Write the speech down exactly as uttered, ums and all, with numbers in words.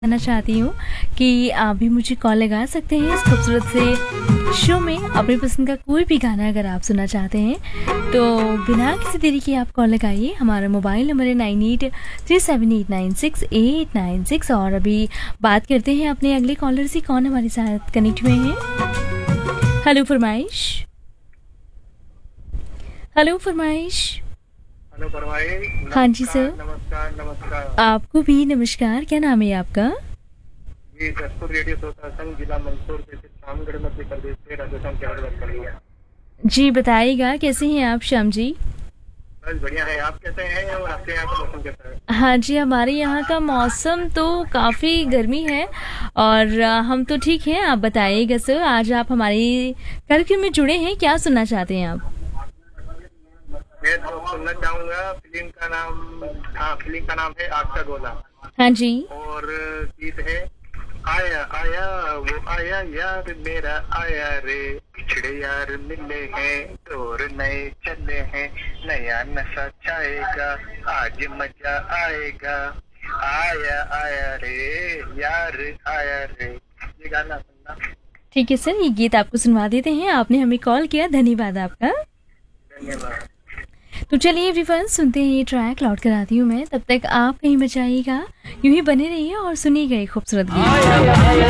कहना चाहती हूँ कि आप भी मुझे कॉल लगा सकते हैं इस खूबसूरत से शो में अपनी पसंद का कोई भी गाना अगर आप सुनना चाहते हैं तो बिना किसी देरी के आप कॉल लगाइए। हमारा मोबाइल नंबर है nine eight three seven eight nine six eight nine six. और अभी बात करते हैं अपने अगले कॉलर से, कौन हमारे साथ कनेक्ट हुए हैं। हेलो फरमाइश। हेलो फरमाइश। हेलो फरमाइश। हाँ जी सर। नमस्कार नमस्कार। आपको भी नमस्कार। क्या नाम है आपका? जी जसपुर रेडियो श्रोता संघ जिला मंदसौर से रामगढ़ मध्य प्रदेश से राजस्थान के बात कर रही है। जी बताइएगा, कैसे हैं आप श्याम जी? बस बढ़िया है। आप कैसे हैं और आपके यहाँ का मौसम कैसा है? हाँ जी, हमारे यहाँ का मौसम तो काफ़ी गर्मी है और अ, हम तो ठीक हैं। आप बताइएगा सर, आज आप हमारे कार्यक्रम में जुड़े हैं, क्या सुनना चाहते हैं आप? मैं तो सुनना चाहूंगा फिल्म का नाम, हाँ फिल्म का नाम है आग का गोला। हाँ जी। और गीत है आया आया वो आया यार मेरा आया रे, पिछड़े यार मिले हैं और नए चले हैं, नया नशा छाएगा आज मजा आएगा, आया आया रे यार आया रे। ये गाना सुनना। ठीक है सर, ये गीत आपको सुनवा देते हैं। आपने हमें कॉल किया, धन्यवाद आपका। धन्यवाद। तो चलिए एवरीवन, सुनते हैं ये ट्रैक, लौट कर आती हूँ मैं। तब तक आप कहीं बचाइएगा, यूं ही बने रहिए और सुनिएगा ये खूबसूरत गीत।